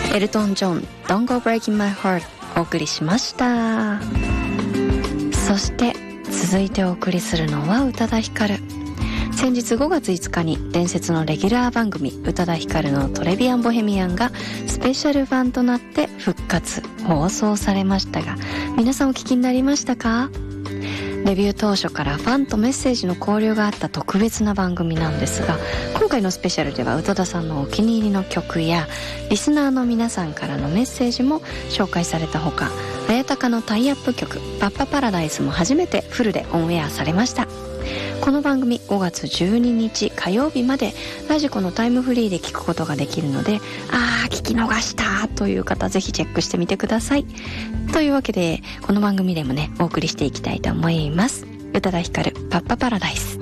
エルトン・ジョン Don't Go Breaking My Heart お送りしました。そして続いてお送りするのは宇多田ヒカル。先日5月5日に伝説のレギュラー番組宇多田ヒカルのトレビアンボヘミアンがスペシャル版となって復活放送されましたが、皆さんお聞きになりましたか？デビュー当初からファンとメッセージの交流があった特別な番組なんですが、今回のスペシャルでは宇多田さんのお気に入りの曲やリスナーの皆さんからのメッセージも紹介されたほか、綾鷹のタイアップ曲パッパパラダイスも初めてフルでオンエアされました。この番組5月12日火曜日までラジコのタイムフリーで聞くことができるので、聞き逃したという方ぜひチェックしてみてください。というわけでこの番組でもねお送りしていきたいと思います。宇多田ヒカルパッパパラダイス。